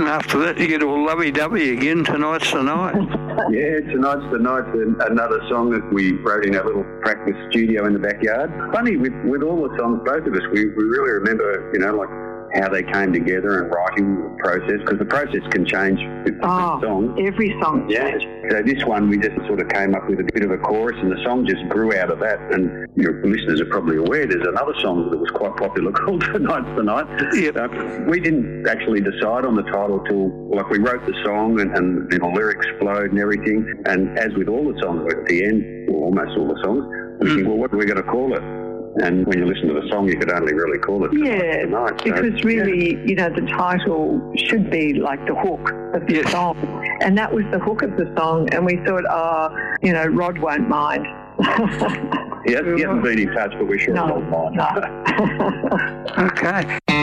After that, you get all lovey-dovey again. Tonight's the night. Yeah, tonight's the night. Another song that we wrote in our little practice studio in the backyard. Funny, with all the songs, both of us, we really remember, like how they came together and writing the process, because the process can change with different songs. Every song. Yeah. So this one, we just sort of came up with a bit of a chorus, and the song just grew out of that. And your listeners are probably aware there's another song that was quite popular called Tonight's the Night. Yep. We didn't actually decide on the title till, we wrote the song and the lyrics flowed and everything. And as with all the songs, at the end, or almost all the songs, we think, well, what are we going to call it? And when you listen to the song, you could only really call it Tonight. Because really, the title should be like the hook of the song. And that was the hook of the song. And we thought, Rod won't mind. He hasn't been in touch, but we're sure he won't mind. No. Okay.